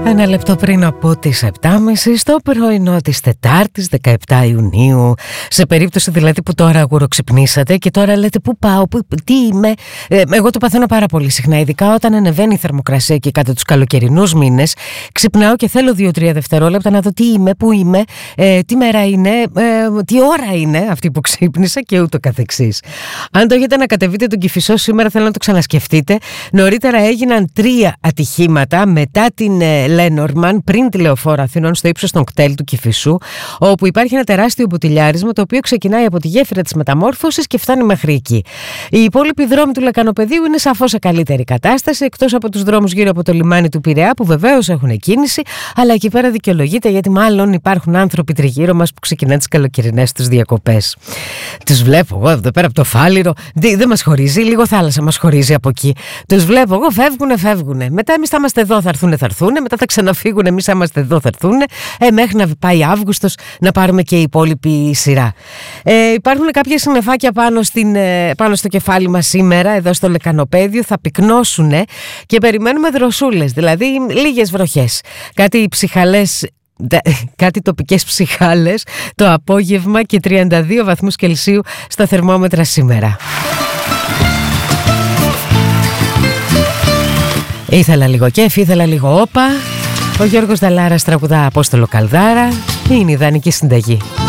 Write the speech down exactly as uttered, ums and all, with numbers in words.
Ένα λεπτό πριν από τις επτά και μισή στο πρωινό της Τετάρτης δεκαεπτά Ιουνίου. Σε περίπτωση δηλαδή που τώρα αγουροξυπνήσατε και τώρα λέτε πού πάω, που, τι είμαι. Ε, εγώ το παθαίνω πάρα πολύ συχνά, ειδικά όταν ανεβαίνει η θερμοκρασία και κατά τους καλοκαιρινούς μήνες. Ξυπνάω και θέλω δύο τρία δευτερόλεπτα να δω τι είμαι, πού είμαι, ε, τι μέρα είναι, ε, τι ώρα είναι αυτή που ξύπνησα και ούτω καθεξής. Αν το έχετε να κατεβείτε τον Κηφισό σήμερα, θέλω να το ξανασκεφτείτε. Νωρίτερα έγιναν τρία ατυχήματα μετά την ε, Λένορμαν, πριν τη Λεωφόρο Αθηνών, στο ύψος των κτέλ του Κηφισού, όπου υπάρχει ένα τεράστιο μπουτιλιάρισμα το οποίο ξεκινάει από τη γέφυρα της Μεταμόρφωσης και φτάνει μέχρι εκεί. Οι υπόλοιποι δρόμοι του Λεκανοπεδίου είναι σαφώς σε καλύτερη κατάσταση, εκτός από τους δρόμους γύρω από το λιμάνι του Πειραιά που βεβαίως έχουν κίνηση, αλλά εκεί πέρα δικαιολογείται γιατί μάλλον υπάρχουν άνθρωποι τριγύρω μας που ξεκινάνε τις καλοκαιρινές τους διακοπές. Τους βλέπω εγώ εδώ πέρα από το Φάληρο, δεν μας χωρίζει, λίγο θάλασσα μας χωρίζει από εκεί. Τους βλέπω εγώ, φεύγουνε, φεύγουνε. Μετά εμείς θα είμαστε εδώ, θα έρθουνε, θα έρθουνε. Μετά θα ξαναφύγουν, εμείς είμαστε εδώ, θα έρθουν. Ε, μέχρι να πάει Αύγουστος να πάρουμε και η υπόλοιπη σειρά. Ε, υπάρχουν κάποια συννεφάκια πάνω, στην, πάνω στο κεφάλι μας σήμερα, εδώ στο Λεκανοπέδιο. Θα πυκνώσουν και περιμένουμε δροσούλες, δηλαδή λίγες βροχές. Κάτι ψυχαλές. Κάτι τοπικές ψυχάλες το απόγευμα και τριάντα δύο βαθμούς Κελσίου στα θερμόμετρα σήμερα. Ήθελα λίγο κέφι, ήθελα λίγο όπα. Ο Γιώργος Δαλάρας τραγουδά Απόστολο Καλδάρα. Είναι η ιδανική συνταγή.